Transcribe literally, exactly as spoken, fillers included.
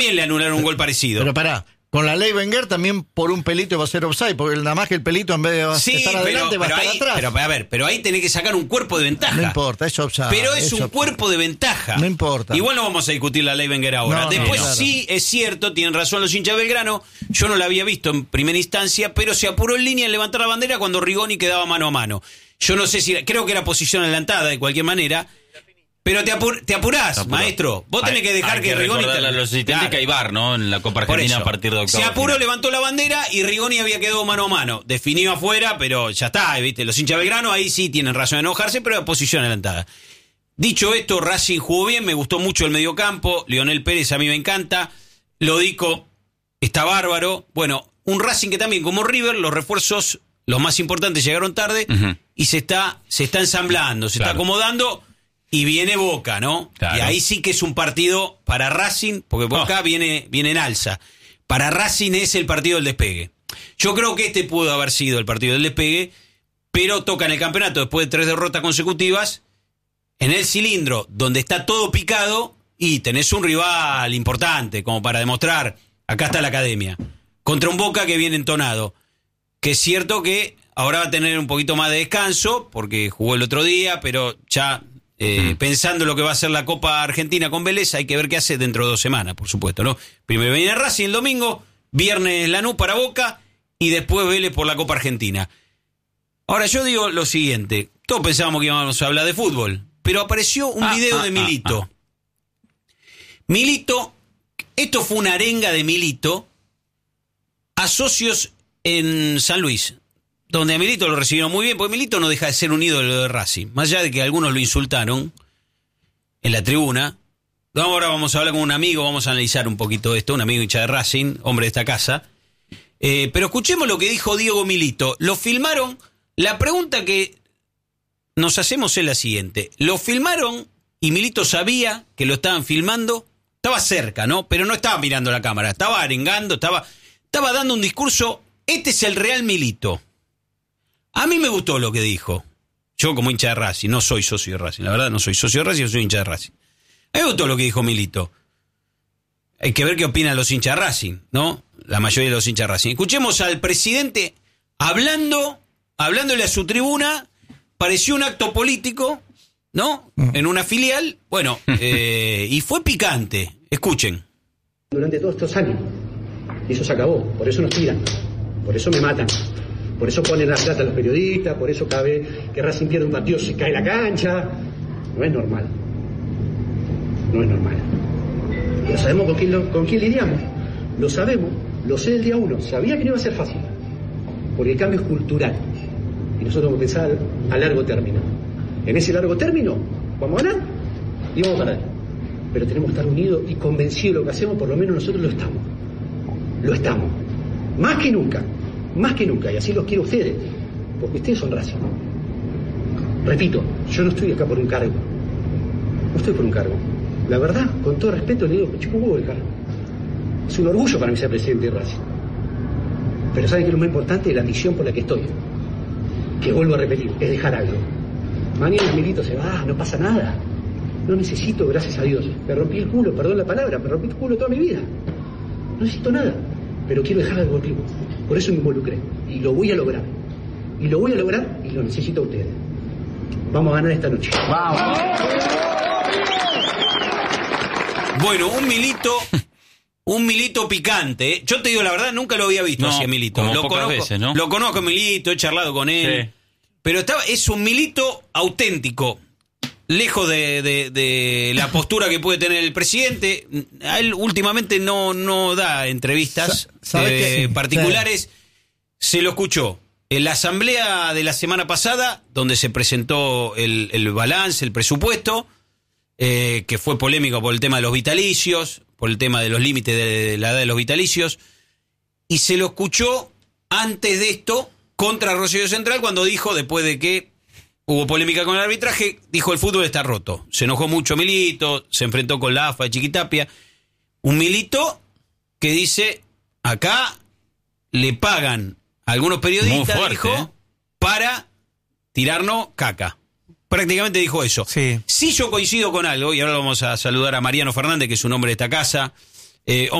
También le anularon un gol parecido. Pero pará, con la ley Wenger también por un pelito va a ser offside, porque nada más que el pelito en vez de sí, estar pero, adelante va a pero estar ahí, atrás. Pero a ver, pero ahí tenés que sacar un cuerpo de ventaja. No importa, es offside. Pero es, es un offside. cuerpo de ventaja. No importa. Igual no vamos a discutir la ley Wenger ahora. No, Después no, claro. sí, es cierto, tienen razón los hinchas de Belgrano. Yo no la había visto en primera instancia, pero se apuró en línea en levantar la bandera cuando Rigoni quedaba mano a mano. Yo no sé si, creo que era posición adelantada de cualquier manera. Pero te, apur, te apurás, Apuró. maestro. Vos tenés hay, que dejar hay que, que Rigoni... recordarle a los asistentes Claro. que hay V A R, ¿no? En la Copa Por Argentina eso. a partir de octavos. Se apuró, final. levantó la bandera y Rigoni había quedado mano a mano. Definió afuera, pero ya está, ¿viste? Los hinchas de Belgrano ahí sí tienen razón de enojarse, pero era posición adelantada. Dicho esto, Racing jugó bien, me gustó mucho el mediocampo. Lionel Pérez a mí me encanta. Lodico está bárbaro. Bueno, un Racing que también, como River, los refuerzos, los más importantes, llegaron tarde uh-huh. y se está, se está ensamblando, se claro. está acomodando. Y viene Boca, ¿no? Claro. Y ahí sí que es un partido para Racing, porque Boca oh. viene, viene en alza. Para Racing es el partido del despegue. Yo creo que este pudo haber sido el partido del despegue, pero toca en el campeonato después de tres derrotas consecutivas, en el cilindro, donde está todo picado, y tenés un rival importante, como para demostrar, acá está la academia, contra un Boca que viene entonado. Que es cierto que ahora va a tener un poquito más de descanso, porque jugó el otro día, pero ya... Eh, mm. Pensando lo que va a ser la Copa Argentina con Vélez, hay que ver qué hace dentro de dos semanas, por supuesto, ¿no? Primero viene Racing el domingo, viernes Lanús para Boca y después Vélez por la Copa Argentina. Ahora yo digo lo siguiente, todos pensábamos que íbamos a hablar de fútbol, pero apareció un ah, video ah, de Milito. Ah, ah. Milito, esto fue una arenga de Milito a socios en San Luis, donde a Milito lo recibieron muy bien, porque Milito no deja de ser un ídolo de Racing. Más allá de que algunos lo insultaron en la tribuna. Ahora vamos a hablar con un amigo, vamos a analizar un poquito esto, un amigo hincha de Racing, hombre de esta casa. Eh, pero escuchemos lo que dijo Diego Milito. Lo filmaron, la pregunta que nos hacemos es la siguiente. Lo filmaron y Milito sabía que lo estaban filmando, estaba cerca, ¿no? Pero no estaba mirando la cámara, estaba arengando, estaba, estaba dando un discurso. Este es el real Milito. A mí me gustó lo que dijo. Yo como hincha de Racing, no soy socio de Racing. La verdad no soy socio de Racing, soy hincha de Racing. A mí me gustó lo que dijo Milito. Hay que ver qué opinan los hinchas de Racing, ¿no? La mayoría de los hinchas de Racing. Escuchemos al presidente hablando, hablándole a su tribuna. Pareció un acto político, ¿no? En una filial. Bueno, eh, y fue picante. Escuchen. Durante todos estos años. Y eso se acabó. Por eso nos tiran. Por eso me matan. Por eso ponen la plata a los periodistas, por eso cada vez que Racing pierde un partido se cae la cancha. No es normal. No es normal. Ya sabemos con quién, lo, con quién lidiamos. Lo sabemos, lo sé del día uno. Sabía que no iba a ser fácil. Porque el cambio es cultural. Y nosotros vamos a pensar a largo término. En ese largo término, vamos a ganar y vamos a ganar. Pero tenemos que estar unidos y convencidos de lo que hacemos, por lo menos nosotros lo estamos. Lo estamos. Más que nunca. Más que nunca, y así los quiero a ustedes, porque ustedes son Racing. Repito, yo no estoy acá por un cargo. No estoy por un cargo. La verdad, con todo respeto, le digo, me chupo un huevo el cargo. Es un orgullo para mí ser presidente de Racing. Pero ¿saben qué es lo más importante? La misión por la que estoy. Que vuelvo a repetir, es dejar algo. Mañana Milito se va, no pasa nada. No necesito, gracias a Dios. Me rompí el culo, perdón la palabra, me rompí el culo toda mi vida. No necesito nada, pero quiero dejar algo contigo. Por eso me involucré. Y lo voy a lograr. Y lo voy a lograr y lo necesito a ustedes. Vamos a ganar esta noche. ¡Vamos! Bueno, un Milito... Un Milito picante. ¿eh? Yo te digo la verdad, nunca lo había visto no, así a Milito. Como lo pocas conozco, veces, ¿no? Lo conozco a Milito, he charlado con él. Sí. Pero estaba, es un Milito auténtico. Lejos de, de, de la postura que puede tener el presidente. A él últimamente no, no da entrevistas eh, particulares. Sí. Se lo escuchó en la asamblea de la semana pasada, donde se presentó el, el balance, el presupuesto, eh, que fue polémico por el tema de los vitalicios, por el tema de los límites de la edad de los vitalicios, y se lo escuchó antes de esto contra Rosario Central, cuando dijo, después de que hubo polémica con el arbitraje, dijo el fútbol está roto. Se enojó mucho Milito, se enfrentó con la A F A de Chiquitapia. Un Milito que dice, acá le pagan a algunos periodistas, fuerte, dijo, ¿eh? para tirarnos caca. Prácticamente dijo eso. Sí. Sí, yo coincido con algo, y ahora vamos a saludar a Mariano Fernández, que es un hombre de esta casa, Eh,